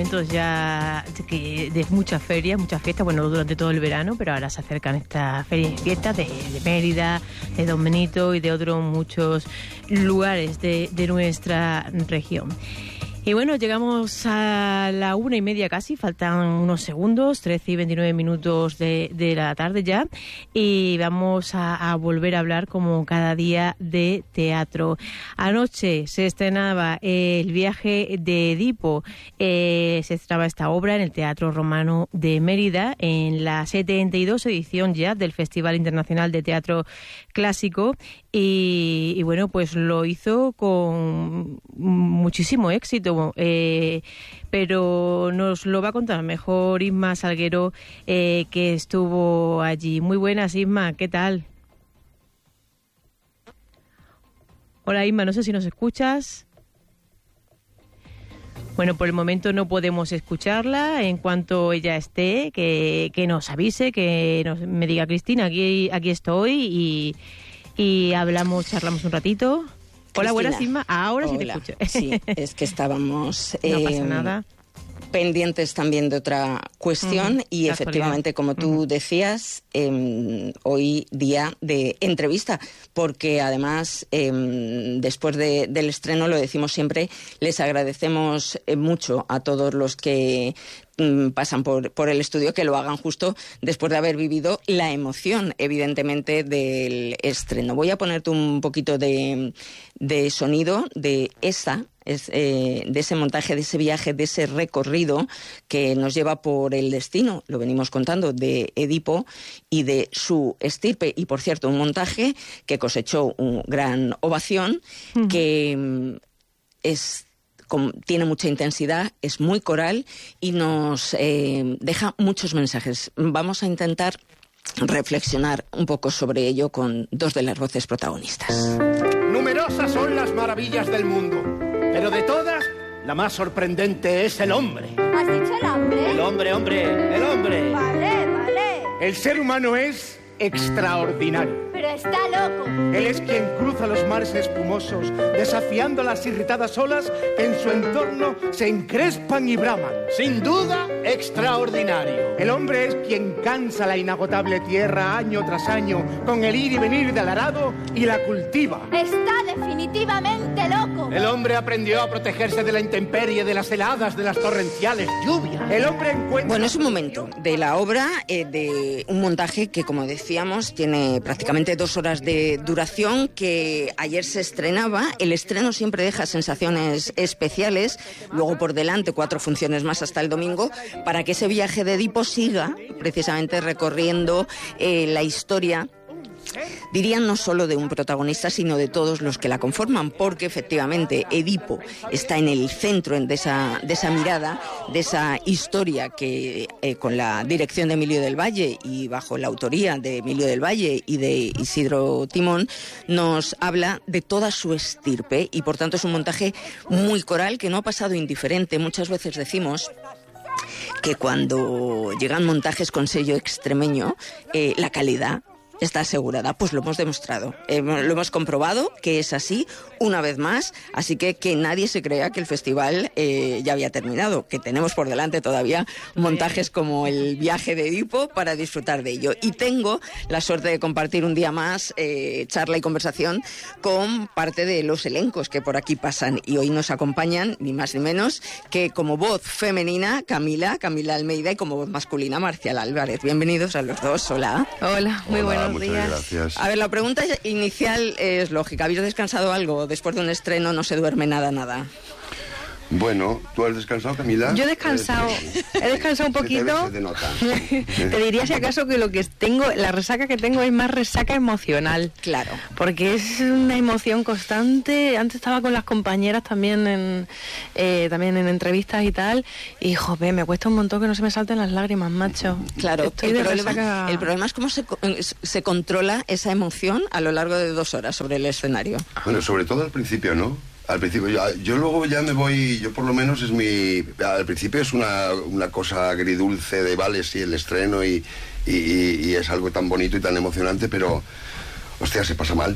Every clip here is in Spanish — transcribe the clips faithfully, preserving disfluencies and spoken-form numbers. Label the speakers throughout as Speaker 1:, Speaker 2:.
Speaker 1: momentos ya de, de muchas ferias, muchas fiestas, bueno, durante todo el verano, pero ahora se acercan estas ferias y fiestas de, de Mérida, de Don Benito y de otros muchos lugares de, de nuestra región. Y bueno, llegamos a la una y media casi, faltan unos segundos, trece y veintinueve minutos de, de la tarde ya, y vamos a, a volver a hablar como cada día de teatro. Anoche se estrenaba El viaje de Edipo, eh, se estrenaba esta obra en el Teatro Romano de Mérida, en la setenta y dos edición ya del Festival Internacional de Teatro Clásico, y, y bueno, pues lo hizo con muchísimo éxito. Eh, pero nos lo va a contar mejor Isma Salguero, eh, que estuvo allí. Muy buenas, Isma, ¿qué tal? Hola, Isma, no sé si nos escuchas. Bueno, por el momento no podemos escucharla. En cuanto ella esté, que, que nos avise, que nos, me diga: Cristina, aquí, aquí estoy, y, y hablamos, charlamos un ratito. Hola,
Speaker 2: Cristina.
Speaker 1: buenas, Isma. Ahora sí te
Speaker 2: Hola.
Speaker 1: escucho.
Speaker 2: Sí, es que estábamos
Speaker 1: No
Speaker 2: eh,
Speaker 1: pasa nada.
Speaker 2: pendientes también de otra cuestión,
Speaker 1: Mm,
Speaker 2: y
Speaker 1: la
Speaker 2: efectivamente,
Speaker 1: actualidad.
Speaker 2: como tú
Speaker 1: Mm.
Speaker 2: decías, eh, hoy día de entrevista, porque además, eh, después de, del estreno, lo decimos siempre, les agradecemos eh, mucho a todos los que pasan por, por el estudio, que lo hagan justo después de haber vivido la emoción, evidentemente, del estreno. Voy a ponerte un poquito de, de sonido de esa, es, eh, de ese montaje, de ese viaje, de ese recorrido que nos lleva por el destino, lo venimos contando, de Edipo y de su estirpe. Y, por cierto, un montaje que cosechó una gran ovación, uh-huh. que es... tiene mucha intensidad, es muy coral y nos eh, deja muchos mensajes. Vamos a intentar reflexionar un poco sobre ello con dos de las voces protagonistas.
Speaker 3: Numerosas son las maravillas del mundo, pero de todas, la más sorprendente es el hombre.
Speaker 4: ¿Has dicho el hombre?
Speaker 3: El hombre, hombre, el hombre.
Speaker 4: Vale, vale.
Speaker 3: El ser humano es extraordinario.
Speaker 4: Pero está loco.
Speaker 3: Él es quien cruza los mares espumosos, desafiando las irritadas olas que en su entorno se encrespan y braman. Sin duda, extraordinario. El hombre es quien cansa la inagotable tierra año tras año con el ir y venir del arado y la cultiva.
Speaker 4: Está definitivamente loco.
Speaker 3: El hombre aprendió a protegerse de la intemperie, de las heladas, de las torrenciales lluvias. El hombre encuentra...
Speaker 2: Bueno, es un momento de la obra, eh, de un montaje que, como decíamos, tiene prácticamente dos horas de duración, que ayer se estrenaba. El estreno siempre deja sensaciones especiales, luego por delante cuatro funciones más hasta el domingo, para que ese viaje de Edipo siga precisamente recorriendo eh, la historia, dirían, no solo de un protagonista, sino de todos los que la conforman, porque efectivamente Edipo está en el centro de esa, de esa mirada, de esa historia que eh, con la dirección de Emilio del Valle y bajo la autoría de Emilio del Valle y de Isidro Timón, nos habla de toda su estirpe, y por tanto es un montaje muy coral que no ha pasado indiferente. Muchas veces decimos que cuando llegan montajes con sello extremeño, eh, la calidad está asegurada. Pues lo hemos demostrado, eh, lo hemos comprobado que es así una vez más, así que que nadie se crea que el festival eh, ya había terminado, que tenemos por delante todavía montajes como el viaje de Edipo para disfrutar de ello. Y tengo la suerte de compartir un día más eh, charla y conversación con parte de los elencos que por aquí pasan, y hoy nos acompañan ni más ni menos que como voz femenina Camila, Camila Almeida, y como voz masculina Marcial Álvarez. Bienvenidos a los dos. Hola.
Speaker 1: Hola, muy
Speaker 5: Hola,
Speaker 1: buenos
Speaker 5: muchas
Speaker 1: días.
Speaker 5: Gracias.
Speaker 2: A ver, la pregunta inicial es lógica. ¿Habéis descansado algo? Después de un estreno no se duerme nada, nada.
Speaker 5: Bueno, ¿tú has descansado, Camila?
Speaker 1: Yo he descansado, he descansado un poquito.
Speaker 5: Se te, se te nota.
Speaker 1: Te diría si acaso que lo que tengo, la resaca que tengo es más resaca emocional.
Speaker 2: Claro.
Speaker 1: Porque es una emoción constante. Antes estaba con las compañeras también en eh, también en entrevistas y tal, y joder, me cuesta un montón que no se me salten las lágrimas, macho.
Speaker 2: Claro,
Speaker 1: Estoy
Speaker 2: el
Speaker 1: de
Speaker 2: problema,
Speaker 1: resaca...
Speaker 2: el problema es cómo se, se controla esa emoción a lo largo de dos horas sobre el escenario.
Speaker 5: Bueno, sobre todo al principio, ¿no? Al principio, yo, yo luego ya me voy, yo por lo menos es mi... Al principio es una, una cosa agridulce de vale, sí, el estreno y, y, y es algo tan bonito y tan emocionante, pero, hostia, se pasa mal.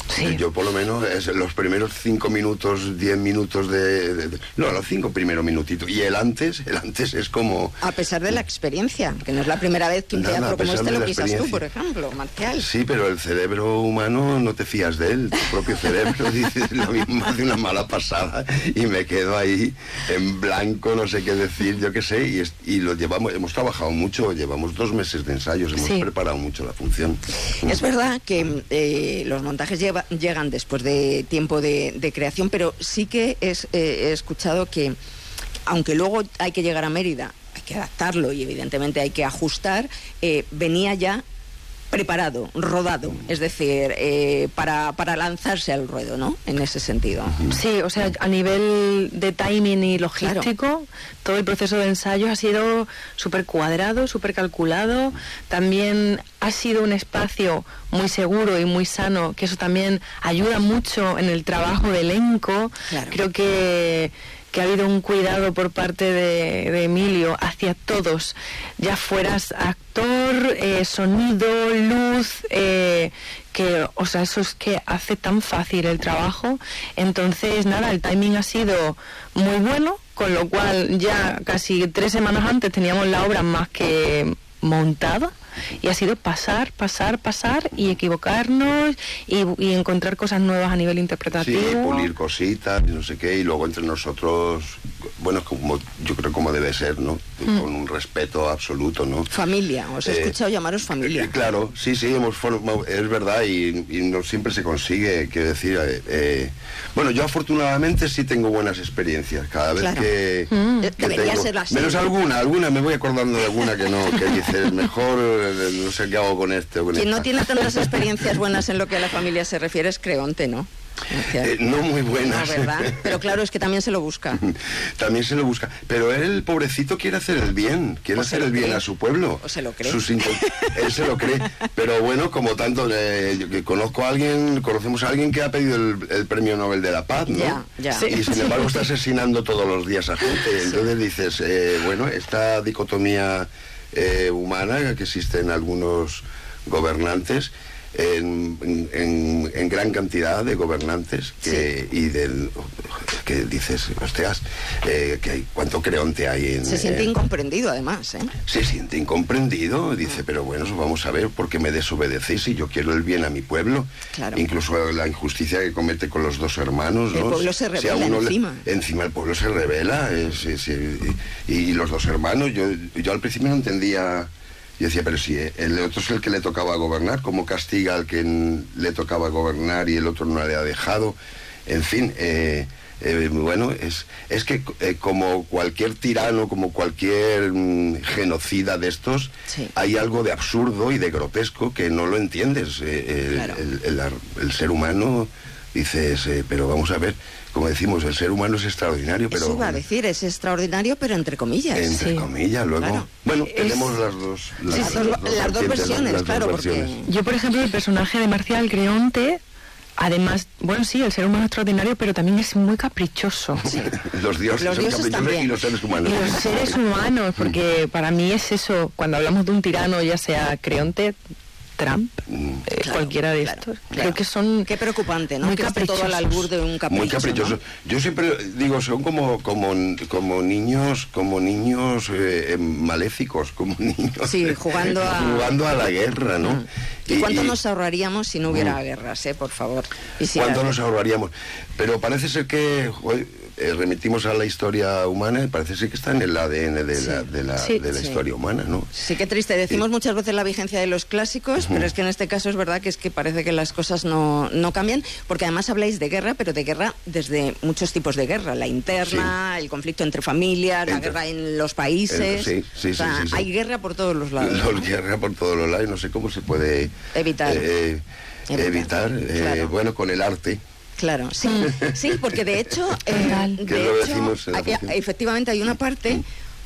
Speaker 1: Sí.
Speaker 5: Yo por lo menos es los primeros cinco minutos, diez minutos de, de, de... No, los cinco primeros minutitos. Y el antes, el antes es como...
Speaker 2: A pesar de la experiencia, que no es la primera vez que un
Speaker 5: Nada,
Speaker 2: teatro
Speaker 5: a
Speaker 2: como
Speaker 5: pesar
Speaker 2: este
Speaker 5: de
Speaker 2: lo
Speaker 5: la
Speaker 2: pisas tú,
Speaker 5: experiencia.
Speaker 2: por ejemplo, Marcial.
Speaker 5: Sí, pero el cerebro humano no te fías de él. Tu propio cerebro dice lo mismo, hace una mala pasada y me quedo ahí en blanco, no sé qué decir, yo qué sé. Y, es- y lo llevamos, hemos trabajado mucho, llevamos dos meses de ensayos, hemos
Speaker 1: Sí.
Speaker 5: preparado mucho la función.
Speaker 2: Es verdad que eh, los montajes lleva- llegan después de tiempo de, de creación, pero sí que es, eh, he escuchado que, aunque luego hay que llegar a Mérida, hay que adaptarlo y evidentemente hay que ajustar, eh, venía ya preparado, rodado, es decir, eh, para, para lanzarse al ruedo, ¿no? En ese sentido.
Speaker 1: Sí, o sea, a nivel de timing y logístico, todo el proceso de ensayos ha sido súper cuadrado, súper calculado. También ha sido un espacio muy seguro y muy sano, que eso también ayuda mucho en el trabajo de elenco.
Speaker 2: Claro.
Speaker 1: Creo que que ha habido un cuidado por parte de, de Emilio hacia todos, ya fueras actor, eh, sonido, luz, eh, que, o sea, eso es que hace tan fácil el trabajo. Entonces, nada, el timing ha sido muy bueno, con lo cual ya casi tres semanas antes teníamos la obra más que montada. Y ha sido pasar, pasar, pasar y equivocarnos y, y encontrar cosas nuevas a nivel
Speaker 5: Sí,
Speaker 1: interpretativo.
Speaker 5: pulir cositas, y no sé qué, y luego entre nosotros, bueno, como yo creo como debe ser, ¿no? Con un respeto absoluto, ¿no?
Speaker 2: Familia, os he
Speaker 5: Eh,
Speaker 2: escuchado llamaros
Speaker 5: Eh,
Speaker 2: familia.
Speaker 5: Claro, sí, sí, hemos formado, es verdad, y, y no siempre se consigue, quiero decir, eh, eh, bueno, yo afortunadamente sí tengo buenas experiencias, cada vez
Speaker 2: Claro.
Speaker 5: que,
Speaker 2: Mm.
Speaker 5: que
Speaker 2: Debería
Speaker 5: tengo,
Speaker 2: ser así.
Speaker 5: menos alguna, alguna, me voy acordando de alguna que no, que dices, mejor, eh, no sé qué hago con este o con
Speaker 2: Quien
Speaker 5: esta.
Speaker 2: no tiene tantas experiencias buenas en lo que a la familia se refiere es Creonte, ¿no?
Speaker 5: Eh, no muy buenas.
Speaker 2: No, ¿verdad? Pero claro, es que también se lo busca.
Speaker 5: También se lo busca. Pero él, pobrecito, quiere hacer el bien. Quiere
Speaker 2: O se
Speaker 5: hacer
Speaker 2: lo
Speaker 5: el bien
Speaker 2: cree.
Speaker 5: a su pueblo.
Speaker 2: O se lo cree.
Speaker 5: Sus inten- él se lo cree. Pero bueno, como tanto, eh, yo que conozco a alguien, conocemos a alguien que ha pedido el, el premio Nobel de la Paz, ¿no?
Speaker 2: Ya, ya. Sí.
Speaker 5: Y sin embargo está asesinando todos los días a gente. Entonces dices, eh, bueno, esta dicotomía eh, humana que existe en algunos gobernantes, en, en, en gran cantidad de gobernantes que, y del que dices, hostias, eh, que hay, cuánto Creonte hay en...
Speaker 2: Se siente
Speaker 5: en-
Speaker 2: incomprendido además, ¿eh?
Speaker 5: se siente incomprendido, dice, pero bueno, vamos a ver por qué me desobedecéis si yo quiero el bien a mi pueblo.
Speaker 2: Claro.
Speaker 5: Incluso la injusticia que comete con los dos hermanos,
Speaker 2: El
Speaker 5: ¿no?
Speaker 2: pueblo se
Speaker 5: Si a
Speaker 2: rebela
Speaker 5: uno le-
Speaker 2: encima.
Speaker 5: encima el pueblo se revela, es- es- y, y los dos hermanos, yo, yo al principio no entendía... Yo decía, pero si el otro es el que le tocaba gobernar, ¿cómo castiga al que n- le tocaba gobernar y el otro no le ha dejado? En fin, eh, eh, bueno, es, es que eh, como cualquier tirano, como cualquier mm, genocida de estos,
Speaker 2: Sí.
Speaker 5: hay algo de absurdo y de grotesco que no lo entiendes. Eh, el,
Speaker 2: Claro.
Speaker 5: el- el ar- el ser humano, dices, eh, pero vamos a ver, como decimos, el ser humano es extraordinario, pero...
Speaker 2: Eso iba a decir, es extraordinario, pero entre comillas.
Speaker 5: Entre
Speaker 1: Sí.
Speaker 5: comillas, luego.
Speaker 2: Claro.
Speaker 5: Bueno,
Speaker 1: Es-
Speaker 5: tenemos las dos. Las,
Speaker 2: Sí, sí, las dos versiones,
Speaker 5: las dos
Speaker 2: claro, porque-
Speaker 5: versiones.
Speaker 1: Yo, por ejemplo, el personaje de Marcial Creonte, además, bueno, sí, el ser humano es extraordinario, pero también es muy caprichoso.
Speaker 5: Los dioses,
Speaker 2: Los
Speaker 5: son
Speaker 2: dioses
Speaker 5: caprichosos
Speaker 2: también.
Speaker 5: y los seres
Speaker 1: Y
Speaker 5: humanos.
Speaker 1: los seres humanos, porque para mí es eso, cuando hablamos de un tirano, ya sea Creonte, Trump,
Speaker 5: Mm.
Speaker 1: eh,
Speaker 2: Claro,
Speaker 1: cualquiera de
Speaker 2: claro,
Speaker 1: estos,
Speaker 2: claro.
Speaker 1: creo que son
Speaker 2: Qué preocupante, ¿no?
Speaker 1: muy
Speaker 2: Que esté todo al
Speaker 1: caprichosos.
Speaker 2: albur de un capricho.
Speaker 5: Muy caprichosos.
Speaker 2: ¿no?
Speaker 5: Yo siempre digo, son como como como niños, como niños eh, maléficos, como niños
Speaker 2: Sí, jugando a-
Speaker 5: jugando a la guerra, ¿no?
Speaker 2: ¿Y cuánto nos ahorraríamos si no hubiera guerras, eh? Por favor. Y si
Speaker 5: ¿Cuánto
Speaker 2: las-
Speaker 5: nos ahorraríamos? Pero parece ser que joder, eh, remitimos a la historia humana y parece ser que está en el A D N de
Speaker 2: Sí.
Speaker 5: la, de la,
Speaker 1: Sí,
Speaker 5: de la
Speaker 2: sí.
Speaker 5: historia humana, ¿no?
Speaker 2: Sí, qué triste. Decimos
Speaker 5: Sí.
Speaker 2: muchas veces la vigencia de los clásicos, pero es que en este caso es verdad que es que parece que las cosas no, no cambian, porque además habláis de guerra, pero de guerra desde muchos tipos de guerra. La interna, el conflicto entre familias, la
Speaker 5: Entre-
Speaker 2: guerra en los países.
Speaker 5: Eh, sí, sí,
Speaker 2: O sea,
Speaker 5: sí, sí, sí.
Speaker 2: hay guerra por todos los lados.
Speaker 5: Los
Speaker 2: ¿no?
Speaker 5: guerra por todos los lados, no sé cómo se puede
Speaker 2: Evitar.
Speaker 5: eh,
Speaker 2: Evitar,
Speaker 5: evitar, eh,
Speaker 2: claro.
Speaker 5: bueno, con el arte.
Speaker 2: Claro, sí, sí, porque de hecho, eh,
Speaker 1: Total.
Speaker 2: de
Speaker 5: Que lo
Speaker 2: hecho,
Speaker 5: decimos en la
Speaker 2: hay-
Speaker 5: función.
Speaker 2: efectivamente hay una parte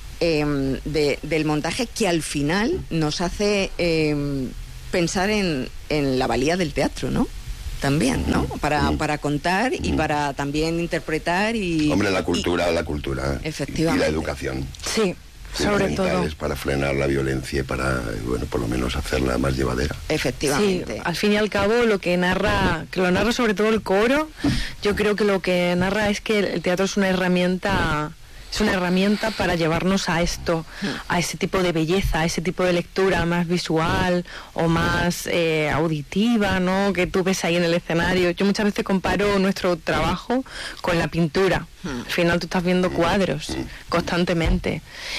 Speaker 2: eh, de- del montaje que al final nos hace eh, pensar en, en la valía del teatro, ¿no? También, ¿no? Para, para contar y para también interpretar y...
Speaker 5: Hombre, la
Speaker 2: y-
Speaker 5: cultura, la cultura.
Speaker 2: Efectivamente.
Speaker 5: Y la educación.
Speaker 1: Sí,
Speaker 5: fundamentales para frenar la violencia y para, bueno, por lo menos hacerla más llevadera.
Speaker 2: Efectivamente.
Speaker 6: Sí, al fin y al cabo lo que narra, que lo narra sobre todo el coro, yo creo que lo que narra es que el teatro es una herramienta... Es una herramienta para llevarnos a esto, a ese tipo de belleza, a ese tipo de lectura más visual o más eh, auditiva, ¿no? Que tú ves ahí en el escenario. Yo muchas veces comparo nuestro trabajo con la pintura. Al final tú estás viendo cuadros constantemente.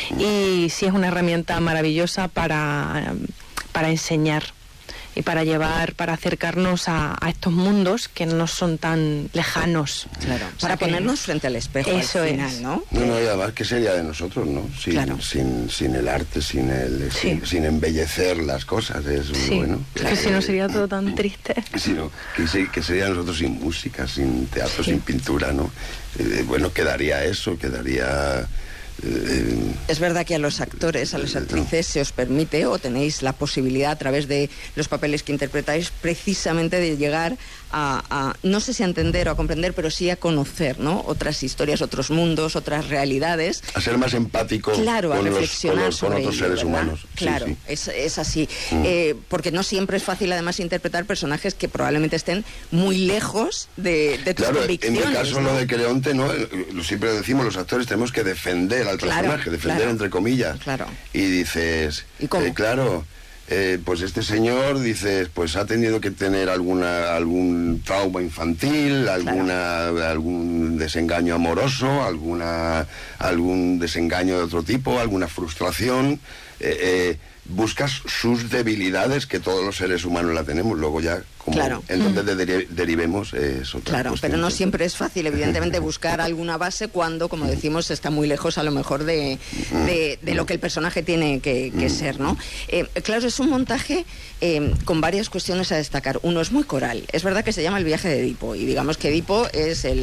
Speaker 6: Y sí es una herramienta maravillosa para, para enseñar y para llevar, para acercarnos a, a estos mundos que no son tan lejanos.
Speaker 2: Claro,
Speaker 6: O sea
Speaker 2: para
Speaker 6: que-
Speaker 2: ponernos frente al espejo
Speaker 6: Eso
Speaker 2: al final,
Speaker 6: es.
Speaker 2: ¿no?
Speaker 5: No, no, y además, ¿qué sería de nosotros, no? Sin,
Speaker 2: Claro.
Speaker 5: sin, sin el arte, sin el
Speaker 6: Sí.
Speaker 5: sin, sin embellecer las cosas. Es
Speaker 6: Sí,
Speaker 5: bueno.
Speaker 6: es que si no sería todo tan triste.
Speaker 5: Sino que, se- que sería nosotros sin música, sin teatro,
Speaker 6: Sí.
Speaker 5: sin pintura, ¿no? Eh, bueno, quedaría eso, quedaría... eh,
Speaker 2: Es verdad que a los actores, a las actrices se os permite o tenéis la posibilidad a través de los papeles que interpretáis precisamente de llegar a, a, no sé si a entender o a comprender, pero sí a conocer, ¿no? Otras historias, otros mundos, otras realidades.
Speaker 5: a ser más empático
Speaker 2: Claro, a
Speaker 5: con, los, con,
Speaker 2: reflexionar
Speaker 5: los- con
Speaker 2: sobre
Speaker 5: otros
Speaker 2: ello,
Speaker 5: seres
Speaker 2: ¿verdad?
Speaker 5: humanos. Sí,
Speaker 2: Claro,
Speaker 5: sí.
Speaker 2: Es, es así.
Speaker 5: Mm.
Speaker 2: Eh, porque no siempre es fácil además interpretar personajes que probablemente estén muy lejos de, de tus
Speaker 5: Claro, en
Speaker 2: convicciones.
Speaker 5: mi caso
Speaker 2: ¿no?
Speaker 5: lo de Creonte, ¿no? Lo siempre decimos, los actores tenemos que defender al
Speaker 2: Claro,
Speaker 5: personaje, defender
Speaker 2: claro.
Speaker 5: entre comillas.
Speaker 2: Claro.
Speaker 5: Y dices,
Speaker 2: ¿Y cómo?
Speaker 5: eh, claro, eh, pues este señor, dices, pues ha tenido que tener alguna algún trauma infantil, alguna algún desengaño amoroso, alguna algún desengaño de otro tipo, alguna frustración. eh, eh, buscas sus debilidades, que todos los seres humanos la tenemos, luego ya como
Speaker 2: Claro.
Speaker 5: en donde de- deri- derivemos eh, es otra
Speaker 2: Claro,
Speaker 5: cuestión.
Speaker 2: pero no siempre es fácil, evidentemente, buscar alguna base cuando, como decimos, está muy lejos a lo mejor de, de, de lo que el personaje tiene que, que ser, ¿no? Eh, claro, es un montaje eh, con varias cuestiones a destacar. Uno es muy coral. Es verdad que se llama El viaje de Edipo, y digamos que Edipo es el,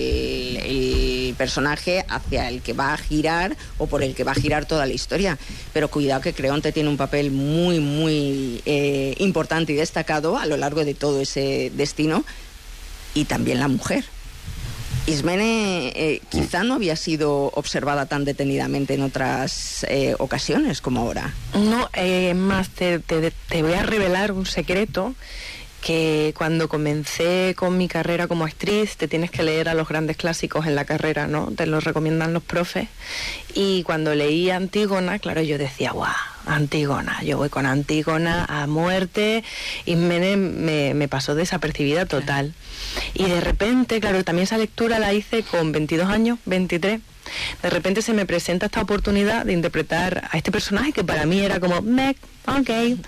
Speaker 2: el personaje hacia el que va a girar o por el que va a girar toda la historia. Pero cuidado que Creonte tiene un papel muy, muy eh, importante y destacado a lo largo de todo ese destino, y también la mujer. Ismene eh, quizá no había sido observada tan detenidamente en otras eh, ocasiones como ahora.
Speaker 6: No, eh, más te, te, te voy a revelar un secreto, que cuando comencé con mi carrera como actriz te tienes que leer a los grandes clásicos en la carrera, ¿no? Te los recomiendan los profes. Y cuando leí Antígona, claro, yo decía, guau, Antígona, yo voy con Antígona a muerte, y me, me, me pasó desapercibida total. Y de repente, claro, también esa lectura la hice con veintidós años, veintitrés. De repente se me presenta esta oportunidad de interpretar a este personaje que para mí era como, mec, ok.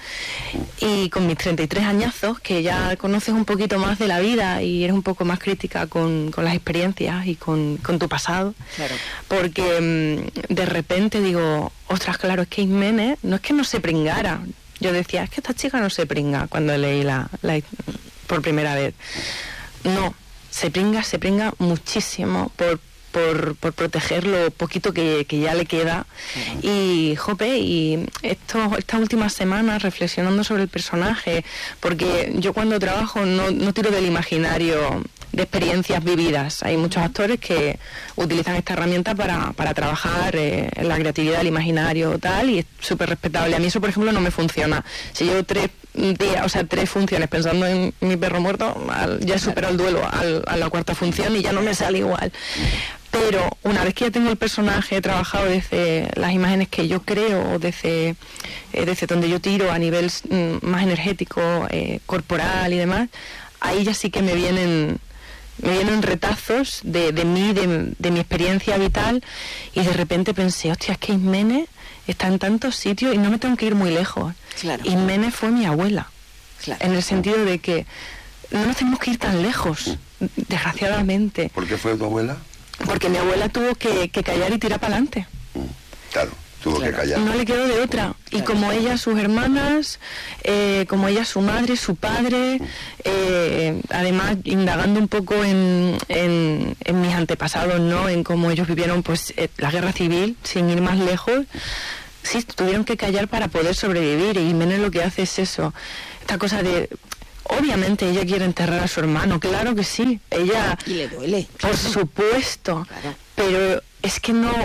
Speaker 6: Y con mis treinta y tres añazos, que ya conoces un poquito más de la vida y eres un poco más crítica con, con las experiencias y con, con tu pasado.
Speaker 2: Claro.
Speaker 6: Porque mm, de repente digo, ostras, claro, es que Ismene no es que no se pringara. Yo decía, es que esta chica no se pringa cuando leí la, la por primera vez. No, se pringa, se pringa muchísimo por Por, por proteger lo poquito que, que ya le queda. Y, jope, y esto, estas últimas semanas reflexionando sobre el personaje, porque yo cuando trabajo no, no tiro del imaginario de experiencias vividas. Hay muchos actores que utilizan esta herramienta para, para trabajar eh, en la creatividad, el imaginario, tal, y es súper respetable. A mí eso, por ejemplo, no me funciona. Si llevo tres días, o sea, tres funciones pensando en mi perro muerto, al, ya he superado el duelo al, a la cuarta función y ya no me sale igual. Pero una vez que ya tengo el personaje, he trabajado desde las imágenes que yo creo, desde, eh, desde donde yo tiro a nivel mm, más energético, eh, corporal y demás, ahí ya sí que me vienen me vienen retazos de, de mí, de, de mi experiencia vital, y de repente pensé, hostia, es que Ismene está en tantos sitios y no me tengo que ir muy lejos.
Speaker 2: Claro.
Speaker 6: Ismene fue mi abuela,
Speaker 2: Claro.
Speaker 6: en el sentido de que no nos tenemos que ir tan lejos, desgraciadamente.
Speaker 5: ¿Por qué fue tu abuela?
Speaker 6: Porque mi abuela tuvo que, que callar y tirar para adelante.
Speaker 5: Mm, Claro, tuvo
Speaker 2: Claro.
Speaker 5: que callar.
Speaker 6: No le quedó de otra. Y
Speaker 2: Claro.
Speaker 6: como ella, sus hermanas, eh, como ella, su madre, su padre, eh, además indagando un poco en, en, en mis antepasados, ¿no? En cómo ellos vivieron pues eh, la guerra civil, sin ir más lejos. Sí, tuvieron que callar para poder sobrevivir, y Ismene lo que hace es eso, esta cosa de... Obviamente ella quiere enterrar a su hermano, claro que sí, ella...
Speaker 2: Y le duele.
Speaker 6: Por supuesto,
Speaker 2: Claro.
Speaker 6: pero es que no,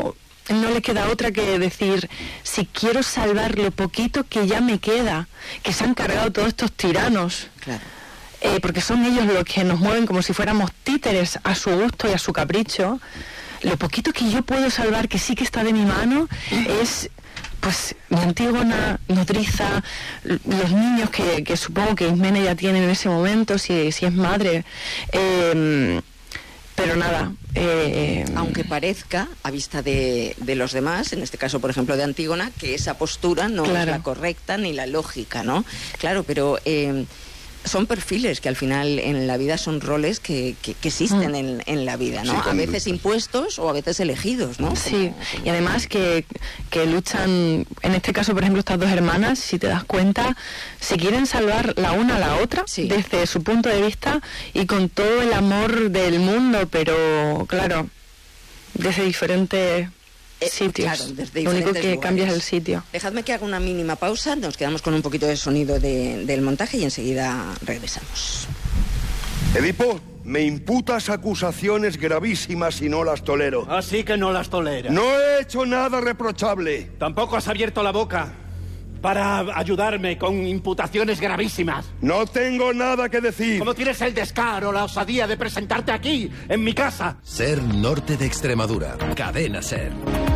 Speaker 6: no le queda otra que decir, si quiero salvar lo poquito que ya me queda, que se han cargado todos estos tiranos.
Speaker 2: Claro.
Speaker 6: Eh, porque son ellos los que nos mueven como si fuéramos títeres a su gusto y a su capricho. Lo poquito que yo puedo salvar, que sí que está de mi mano, es pues mi Antígona, nodriza, los niños que, que supongo que Ismene ya tiene en ese momento, si, si es madre. Eh, pero nada. Eh,
Speaker 2: Aunque parezca, a vista de, de los demás, en este caso, por ejemplo, de Antígona, que esa postura no claro. es la correcta ni la lógica, ¿no? Claro, pero... Eh, son perfiles que al final en la vida son roles que, que, que existen mm. en, en la vida, ¿no? Sí, a veces impuestos o a veces elegidos, ¿no?
Speaker 6: Sí, como... y además que, que luchan, en este caso, por ejemplo, estas dos hermanas, si te das cuenta, se quieren salvar la una a la otra sí. desde su punto de vista y con todo el amor del mundo, pero claro, desde diferentes... sitios. Claro, desde lo único que lugares. Cambia es el sitio.
Speaker 2: Dejadme que haga una mínima pausa, nos quedamos con un poquito de sonido de, del montaje y enseguida regresamos.
Speaker 5: Edipo, me imputas acusaciones gravísimas y no las tolero.
Speaker 3: Así que no las tolera.
Speaker 5: No he hecho nada reprochable.
Speaker 3: Tampoco has abierto la boca para ayudarme con imputaciones gravísimas.
Speaker 5: No tengo nada que decir.
Speaker 3: ¿Cómo tienes el descaro, la osadía de presentarte aquí, en mi casa?
Speaker 7: Ser Norte de Extremadura. Cadena Ser.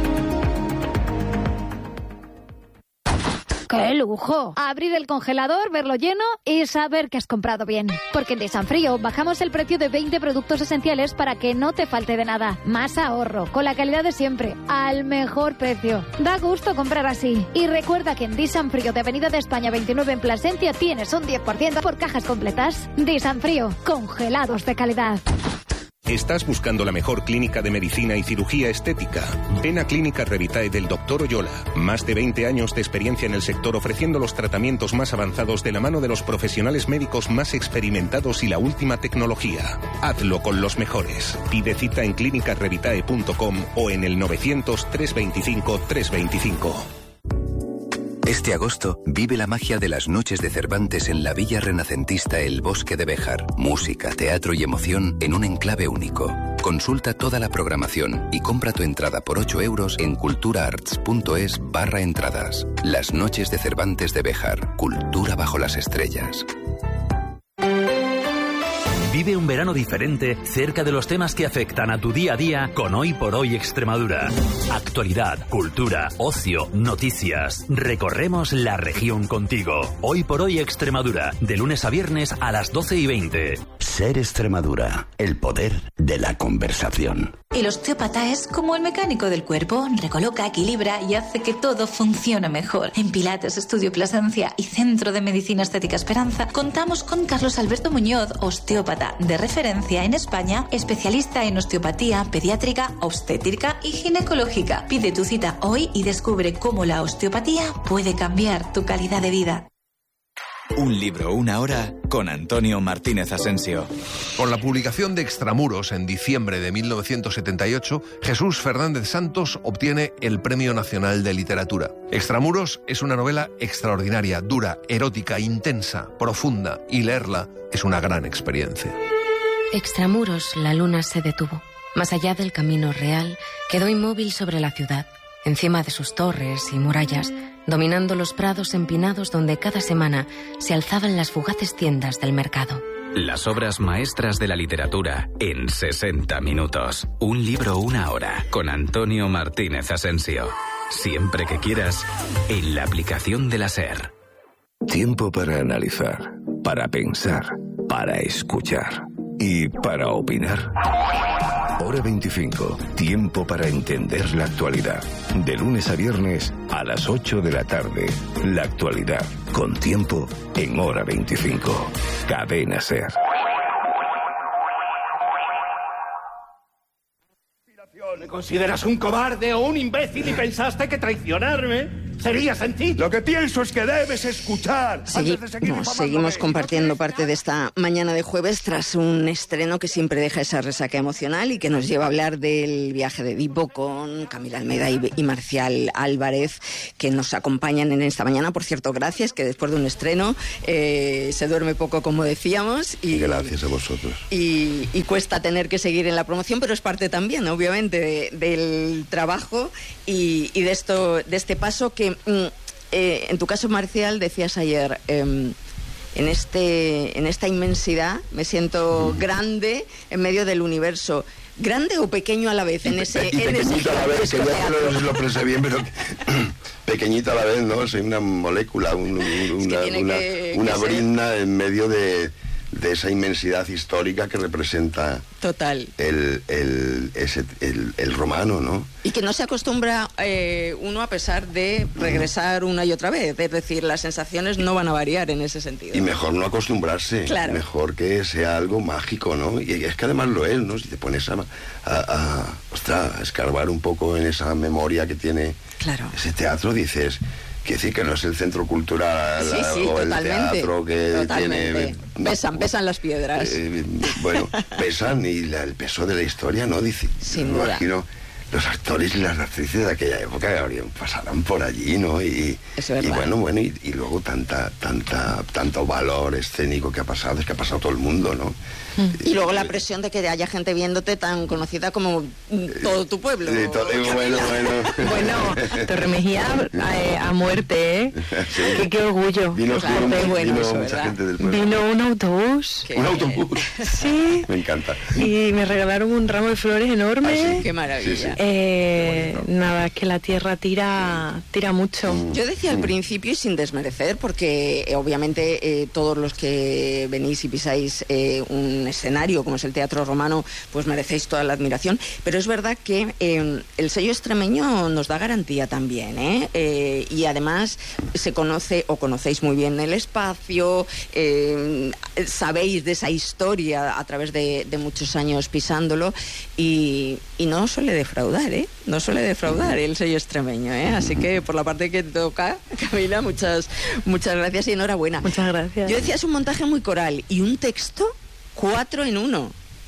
Speaker 8: ¡Qué lujo! Abrir el congelador, verlo lleno y saber que has comprado bien. Porque en Disanfrío bajamos el precio de veinte productos esenciales para que no te falte de nada. Más ahorro, con la calidad de siempre, al mejor precio. Da gusto comprar así. Y recuerda que en Disanfrío de Avenida de España veintinueve en Plasencia tienes un diez por ciento por cajas completas. Disanfrío, congelados de calidad.
Speaker 9: ¿Estás buscando la mejor clínica de medicina y cirugía estética? Ven a Clínica Revitae del doctor Oyola. Más de veinte años de experiencia en el sector ofreciendo los tratamientos más avanzados de la mano de los profesionales médicos más experimentados y la última tecnología. Hazlo con los mejores. Pide cita en clínica revitae punto com o en el novecientos, trescientos veinticinco, trescientos veinticinco.
Speaker 10: Este agosto vive la magia de las noches de Cervantes en la villa renacentista El Bosque de Béjar. Música, teatro y emoción en un enclave único. Consulta toda la programación y compra tu entrada por ocho euros en culturaarts.es barra entradas. Las noches de Cervantes de Béjar. Cultura bajo las estrellas.
Speaker 11: Vive un verano diferente cerca de los temas que afectan a tu día a día con Hoy por Hoy Extremadura. Actualidad, cultura, ocio, noticias. Recorremos la región contigo. Hoy por Hoy Extremadura, de lunes a viernes a las doce y veinte.
Speaker 12: Ser Extremadura, el poder de la conversación.
Speaker 13: El osteópata es como el mecánico del cuerpo, recoloca, equilibra y hace que todo funcione mejor. En Pilates Estudio Plasencia y Centro de Medicina Estética Esperanza contamos con Carlos Alberto Muñoz, osteópata de referencia en España, especialista en osteopatía pediátrica, obstétrica y ginecológica. Pide tu cita hoy y descubre cómo la osteopatía puede cambiar tu calidad de vida.
Speaker 14: Un libro, una hora, con Antonio Martínez Asensio.
Speaker 15: Con la publicación de Extramuros en diciembre de mil novecientos setenta y ocho, Jesús Fernández Santos obtiene el Premio Nacional de Literatura. Extramuros es una novela extraordinaria, dura, erótica, intensa, profunda, y leerla es una gran experiencia.
Speaker 16: Extramuros, la luna se detuvo. Más allá del camino real, quedó inmóvil sobre la ciudad, encima de sus torres y murallas, dominando los prados empinados donde cada semana se alzaban las fugaces tiendas del mercado.
Speaker 17: Las obras maestras de la literatura en sesenta minutos. Un libro, una hora, con Antonio Martínez Asensio. Siempre que quieras, en la aplicación de la SER.
Speaker 18: Tiempo para analizar, para pensar, para escuchar y para opinar. Hora veinticinco, tiempo para entender la actualidad. De lunes a viernes a las ocho de la tarde. La actualidad, con tiempo, en Hora veinticinco. Cadena SER.
Speaker 3: ¿Me consideras un cobarde o un imbécil y pensaste que traicionarme Sería sencillo.
Speaker 19: Lo que pienso es que debes escuchar.
Speaker 2: Segui-
Speaker 19: antes de seguir
Speaker 2: no,
Speaker 19: difamándome.
Speaker 2: seguimos compartiendo parte de esta mañana de jueves tras un estreno que siempre deja esa resaca emocional y que nos lleva a hablar del viaje de Edipo con Camila Almeida y, y Marcial Álvarez, que nos acompañan en esta mañana. Por cierto, gracias, que después de un estreno eh, se duerme poco, como decíamos. Y,
Speaker 5: Gracias a vosotros.
Speaker 2: Y, y cuesta tener que seguir en la promoción, pero es parte también, obviamente, de- del trabajo y, y de esto, de este paso que, mm, eh, en tu caso, Marcial, decías ayer, em, en este, en esta inmensidad me siento grande en medio del universo. ¿Grande o pequeño a la vez en ese,
Speaker 5: Y
Speaker 2: en ese
Speaker 5: pequeñito a la vez, que
Speaker 2: gigantesco
Speaker 5: ya no
Speaker 2: teatro?
Speaker 5: sé si lo pensé bien, pero pequeñito a la vez, ¿no? Soy una molécula, un- un- una,
Speaker 2: tiene
Speaker 5: una,
Speaker 2: que-
Speaker 5: una
Speaker 2: que ser.
Speaker 5: brizna en medio de, de esa inmensidad histórica que representa
Speaker 2: Total.
Speaker 5: el, el, ese, el, el romano, ¿no?
Speaker 2: Y que no se acostumbra eh, uno a pesar de regresar una y otra vez. Es decir, las sensaciones no van a variar en ese sentido.
Speaker 5: Y mejor no acostumbrarse,
Speaker 2: Claro.
Speaker 5: mejor que sea algo mágico, ¿no? Y es que además lo es, ¿no? Si te pones a, a, a, ostras, a escarbar un poco en esa memoria que tiene
Speaker 2: Claro.
Speaker 5: ese teatro, dices, quiere decir que no es el centro cultural
Speaker 2: Sí, sí,
Speaker 5: o el
Speaker 2: totalmente.
Speaker 5: teatro que
Speaker 2: Totalmente.
Speaker 5: tiene...
Speaker 2: Pesan, pesan las piedras.
Speaker 5: Eh, bueno, pesan y la- el peso de la historia, ¿no? Dice,
Speaker 2: Sin
Speaker 5: me
Speaker 2: duda.
Speaker 5: imagino los actores y las actrices de aquella época que habrían, pasarán por allí, ¿no? Y,
Speaker 2: Es
Speaker 5: y
Speaker 2: verdad.
Speaker 5: bueno, bueno, y, y luego tanta, tanta, tanto valor escénico que ha pasado, es que ha pasado todo el mundo, ¿no?
Speaker 2: Y luego la presión de que haya gente viéndote tan conocida como mm, todo tu pueblo.
Speaker 5: Sí, to- eh, bueno, bueno.
Speaker 6: Bueno, Torre Mejía eh, a muerte, ¿eh?
Speaker 5: Sí.
Speaker 6: Qué, qué orgullo.
Speaker 5: Vino,
Speaker 6: Claro,
Speaker 5: vino-
Speaker 6: qué bueno
Speaker 5: vino
Speaker 6: eso,
Speaker 5: mucha
Speaker 6: ¿verdad?
Speaker 5: gente del pueblo.
Speaker 6: Vino un autobús.
Speaker 5: Un autobús.
Speaker 6: Sí.
Speaker 5: Me encanta.
Speaker 6: Y me regalaron un ramo de flores enorme.
Speaker 5: Ah, sí.
Speaker 2: Qué maravilla.
Speaker 5: Sí, sí.
Speaker 6: Eh, nada, es que la tierra tira, tira mucho.
Speaker 2: Yo decía al principio, y sin desmerecer, porque eh, obviamente eh, todos los que venís y pisáis eh, un escenario como es el Teatro Romano, pues merecéis toda la admiración, pero es verdad que eh, el sello extremeño nos da garantía también, ¿eh? Eh, y además se conoce o conocéis muy bien el espacio, eh, sabéis de esa historia a través de, de muchos años pisándolo y, y no suele defraudar, ¿eh? No suele defraudar el sello extremeño, ¿eh? Así que por la parte que toca, Camila, muchas, muchas gracias y enhorabuena.
Speaker 6: Muchas gracias.
Speaker 2: Yo decía, es un montaje muy coral y un texto cuatro en uno.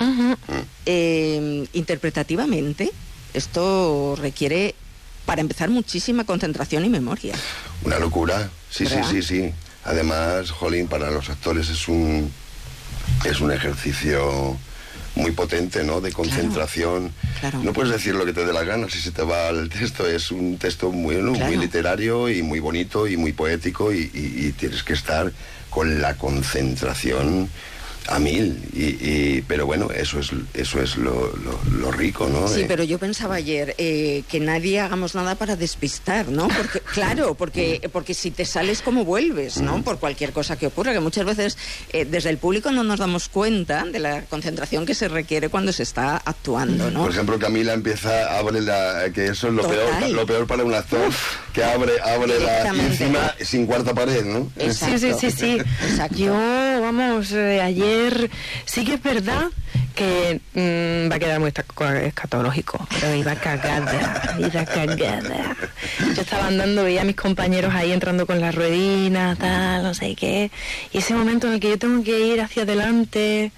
Speaker 2: Eh, interpretativamente, esto requiere, para empezar, muchísima concentración y memoria.
Speaker 5: Una locura, sí, sí,
Speaker 2: ¿Verdad?
Speaker 5: sí, sí. Además, jolín, para los actores es un es un ejercicio muy potente, ¿no? De concentración.
Speaker 2: Claro.
Speaker 5: No puedes decir lo que te dé la gana si se te va el texto. Es un texto muy, ¿no?
Speaker 2: Claro.
Speaker 5: muy literario y muy bonito y muy poético y, y- y tienes que estar con la concentración a mil. Y, y- pero bueno, eso es eso es lo, lo- lo rico, ¿no?
Speaker 2: Sí,
Speaker 5: Eh,
Speaker 2: pero yo pensaba ayer eh, que nadie hagamos nada para despistar, ¿no? Porque, claro, porque, porque si te sales, ¿cómo vuelves, no? Por cualquier cosa que ocurra, que muchas veces eh, desde el público no nos damos cuenta de la concentración que se requiere cuando se está actuando, ¿no?
Speaker 5: Por ejemplo, Camila empieza, abre la, que eso es lo
Speaker 2: Total.
Speaker 5: peor, lo peor para un actor, que abre, abre la, y
Speaker 2: Directamente.
Speaker 5: encima sin cuarta pared, ¿no?
Speaker 6: Sí, sí, sí, sí. Yo, vamos, eh, ayer sí que es verdad que mm, va a quedar muy esta- escatológico, pero iba cagada, iba cagada. Yo estaba andando, veía a mis compañeros ahí entrando con las ruedinas, tal, no sé qué, y ese momento en el que yo tengo que ir hacia adelante,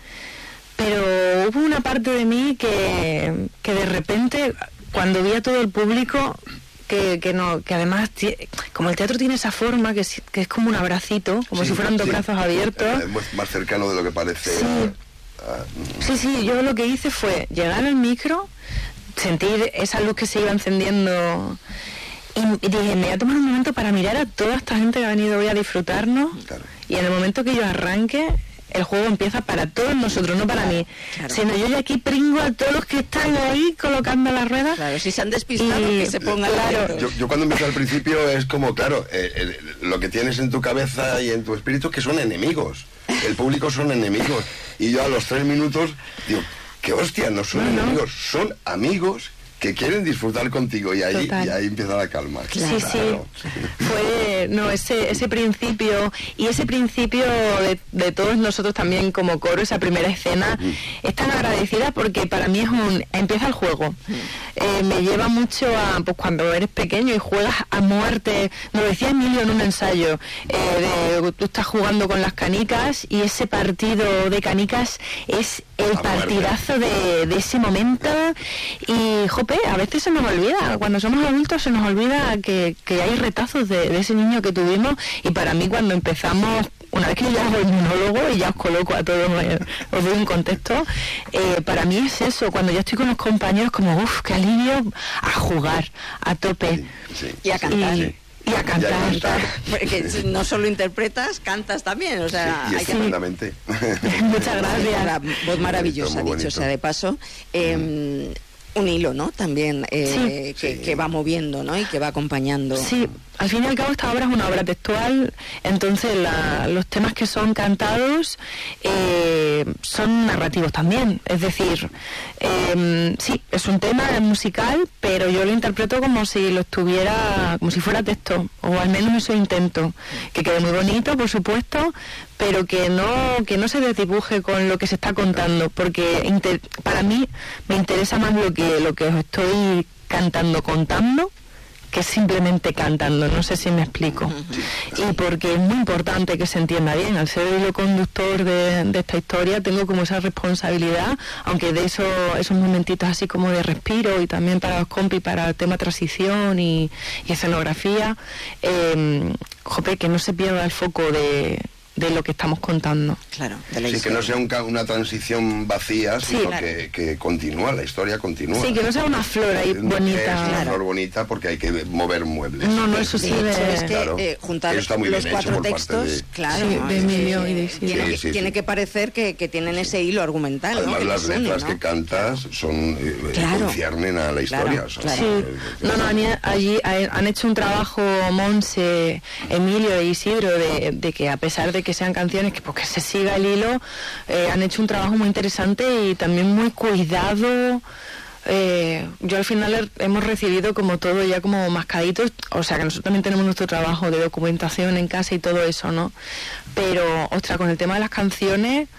Speaker 6: pero hubo una parte de mí que, que de repente, cuando vi a todo el público, que, que no que además ti- como el teatro tiene esa forma que es, que es como un abracito, como
Speaker 5: Sí,
Speaker 6: si fueran dos
Speaker 5: sí.
Speaker 6: brazos abiertos.
Speaker 5: Eh, más- más cercano de lo que parece.
Speaker 6: Sí.
Speaker 5: Ah,
Speaker 6: Sí, sí, yo lo que hice fue llegar al micro, sentir esa luz que se iba encendiendo y, y dije, me voy a tomar un momento para mirar a toda esta gente que ha venido hoy a disfrutarnos y en el momento que yo arranque, el juego empieza para todos nosotros, no para mí, sino yo ya aquí pringo a todos los que están ahí colocando las ruedas.
Speaker 2: Claro, si se han despistado,
Speaker 6: y-
Speaker 2: que se pongan
Speaker 6: claro.
Speaker 2: atentos.
Speaker 5: Yo, yo cuando empecé al principio es como, claro, eh, eh, lo que tienes en tu cabeza y en tu espíritu que son enemigos. El público son enemigos. Y yo a los tres minutos digo, qué hostia, no son enemigos, son amigos que quieren disfrutar contigo y ahí, y ahí empieza la calma.
Speaker 6: Claro. Sí, sí. Fue, no, ese, ese principio y ese principio de, de todos nosotros también como coro, esa primera escena, uh-huh. es tan agradecida porque para mí es un, empieza el juego. Eh, me lleva mucho a, pues cuando eres pequeño y juegas a muerte, nos decía Emilio en un ensayo, eh, de, tú estás jugando con las canicas y ese partido de canicas es el partidazo de, de ese momento y, jope, a veces se nos olvida, cuando somos adultos se nos olvida que, que hay retazos de, de ese niño que tuvimos y para mí cuando empezamos, una vez que ya hago el monólogo y ya os coloco a todos, eh, os doy un contexto, eh, para mí es eso, cuando ya estoy con los compañeros como, uff, qué alivio, a jugar, a tope.
Speaker 2: Sí, sí. Y a cantar.
Speaker 6: Y, Y a cantar.
Speaker 2: Y a cantar. Porque no solo interpretas, cantas también. O sea,
Speaker 5: sí, y
Speaker 2: hay
Speaker 5: estupendamente.
Speaker 2: Que... Muchas gracias. La voz maravillosa, dicho sea de paso. Eh, mm. Un hilo, ¿no? También eh, sí. Que, sí. que va moviendo, ¿no? Y que va acompañando.
Speaker 6: Sí. Al fin y al cabo esta obra es una obra textual, entonces la, los temas que son cantados eh, son narrativos también, es decir, eh, sí, es un tema musical, pero yo lo interpreto como si lo estuviera, como si fuera texto, o al menos eso intento, que quede muy bonito, por supuesto, pero que no que no se desdibuje con lo que se está contando, porque inter, para mí me interesa más lo que lo que os estoy cantando, contando, que simplemente cantando, no sé si me explico. Y porque es muy importante que se entienda bien, al ser el hilo conductor de, de esta historia tengo como esa responsabilidad, aunque de eso, esos momentitos así como de respiro y también para los compis, para el tema transición y, y escenografía, eh, jope, que no se pierda el foco de de lo que estamos contando.
Speaker 2: Claro,
Speaker 5: de la sí, que no sea un, una transición vacía, sino sí, claro. que, que continúa, la historia continúa.
Speaker 6: Sí, que no sea una flor ahí bonita.
Speaker 5: Es una
Speaker 6: claro.
Speaker 5: flor bonita porque hay que mover muebles.
Speaker 6: No, no, eso sí.
Speaker 2: De hecho,
Speaker 6: de...
Speaker 2: es que
Speaker 5: claro.
Speaker 2: eh, juntar los cuatro textos,
Speaker 5: de...
Speaker 2: claro,
Speaker 6: sí, de Emilio y de Isidro.
Speaker 2: Tiene,
Speaker 5: sí,
Speaker 2: que,
Speaker 5: sí,
Speaker 2: tiene
Speaker 5: sí.
Speaker 2: que parecer que, que tienen ese hilo argumental.
Speaker 5: Además,
Speaker 2: ¿no?
Speaker 5: las
Speaker 2: une,
Speaker 5: letras
Speaker 2: ¿no?
Speaker 5: que cantas son eh,
Speaker 2: claro.
Speaker 5: conciernen a la historia.
Speaker 2: Claro,
Speaker 5: o sea,
Speaker 2: claro.
Speaker 6: Sí.
Speaker 5: eh,
Speaker 6: No, no, allí han hecho un trabajo Monse, Emilio e Isidro de, de que a pesar de que sean canciones que porque se siga el hilo, eh, han hecho un trabajo muy interesante y también muy cuidado. Eh, yo al final hemos recibido como todo ya como mascaditos, o sea que nosotros también tenemos nuestro trabajo de documentación en casa y todo eso, ¿no? Pero, ostras, con el tema de las canciones,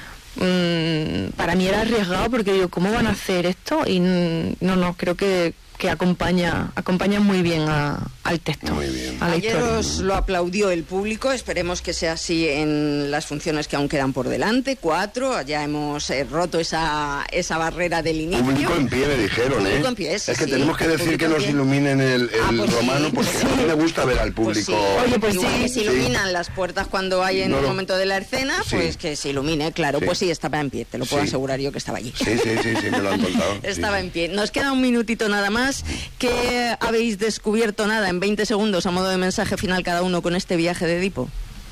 Speaker 6: mmm, para mí era arriesgado porque digo, ¿cómo van a hacer esto? Y no, no, creo que que acompaña acompaña muy bien a, al texto.
Speaker 5: Muy bien.
Speaker 6: A la
Speaker 2: Ayer
Speaker 6: historia.
Speaker 2: os lo aplaudió el público, esperemos que sea así en las funciones que aún quedan por delante, cuatro, ya hemos eh, roto esa esa barrera del inicio.
Speaker 5: Público en pie me dijeron,
Speaker 2: público
Speaker 5: ¿eh?
Speaker 2: En pie, sí,
Speaker 5: es que
Speaker 2: sí,
Speaker 5: tenemos que decir que nos iluminen el, el
Speaker 2: ah, pues
Speaker 5: romano,
Speaker 2: sí,
Speaker 5: porque
Speaker 2: pues
Speaker 5: a mí
Speaker 2: sí.
Speaker 5: me gusta ver al público.
Speaker 2: Pues sí. Oye, pues igual
Speaker 6: sí,
Speaker 2: que se
Speaker 5: sí.
Speaker 2: iluminan las puertas cuando hay en
Speaker 5: no,
Speaker 2: el
Speaker 5: no.
Speaker 2: momento de la escena,
Speaker 5: Sí.
Speaker 2: pues que se ilumine, claro,
Speaker 5: Sí.
Speaker 2: pues sí, estaba en pie, te lo puedo
Speaker 5: Sí.
Speaker 2: asegurar yo que estaba allí.
Speaker 5: Sí, sí, sí, sí, me lo han contado.
Speaker 2: Estaba
Speaker 5: sí.
Speaker 2: en pie. Nos queda un minutito nada más. ¿Qué habéis descubierto nada en veinte segundos a modo de mensaje final cada uno con este viaje de Edipo?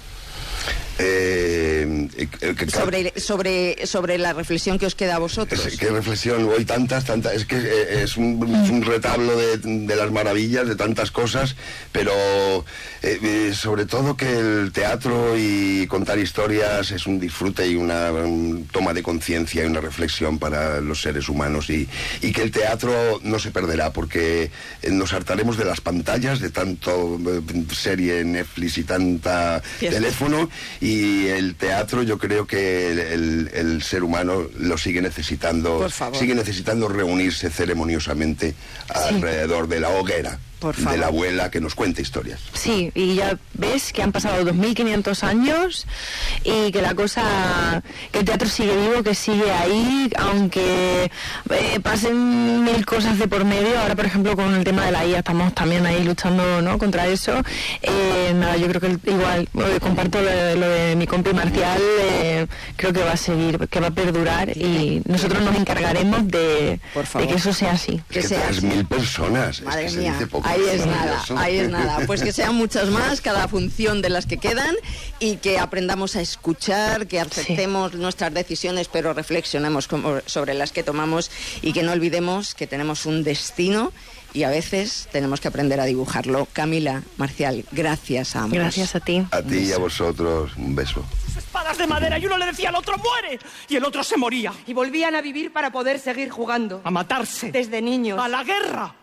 Speaker 5: Eh, eh, que,
Speaker 2: sobre, sobre, sobre la reflexión que os queda a vosotros.
Speaker 5: Es, ¿Qué reflexión? Hoy tantas, tantas... Es que eh, es, un, es un retablo de, de las maravillas, de tantas cosas, pero eh, eh, sobre todo que el teatro y contar historias es un disfrute y una un toma de conciencia y una reflexión para los seres humanos y, y que el teatro no se perderá porque nos hartaremos de las pantallas, de tanto eh, serie Netflix y tanta
Speaker 2: Cierto.
Speaker 5: Teléfono. Y el teatro yo creo que el, el, el ser humano lo sigue necesitando, sigue necesitando reunirse ceremoniosamente sí. alrededor de la hoguera. De la abuela que nos cuenta historias.
Speaker 6: Sí, y ya ves que han pasado dos mil quinientos años y que la cosa, que el teatro sigue vivo, que sigue ahí, aunque eh, pasen mil cosas de por medio. Ahora, por ejemplo, con el tema de la I A estamos también ahí luchando, ¿no?, contra eso. Eh, nada, yo creo que igual, eh, comparto lo de, lo de mi compi Marcial, eh, creo que va a seguir, que va a perdurar y nosotros nos encargaremos de, de que eso sea así.
Speaker 5: Que, que sea tres mil personas.
Speaker 2: Madre
Speaker 5: es que
Speaker 2: mía.
Speaker 5: Se dice poco.
Speaker 2: Ahí es nada, ahí es nada. Pues que sean muchas más cada función de las que quedan y que aprendamos a escuchar, que aceptemos sí. nuestras decisiones, pero reflexionemos como sobre las que tomamos y que no olvidemos que tenemos un destino y a veces tenemos que aprender a dibujarlo. Camila, Marcial, gracias a ambos.
Speaker 6: Gracias a ti.
Speaker 5: A ti y a vosotros, un beso.
Speaker 20: espadas de madera y uno le decía al otro ¡muere! Y el otro se moría.
Speaker 21: Y volvían a vivir para poder seguir jugando.
Speaker 20: A matarse.
Speaker 21: Desde niños.
Speaker 20: A la guerra.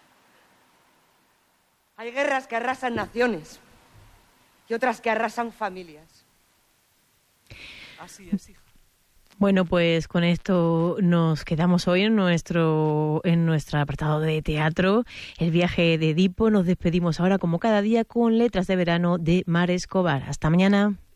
Speaker 21: Hay guerras que arrasan naciones y otras que arrasan familias.
Speaker 20: Así es, hija.
Speaker 1: Bueno, pues con esto nos quedamos hoy en nuestro en nuestro apartado de teatro, el viaje de Edipo. Nos despedimos ahora como cada día con Letras de Verano de Mar Escobar. Hasta mañana.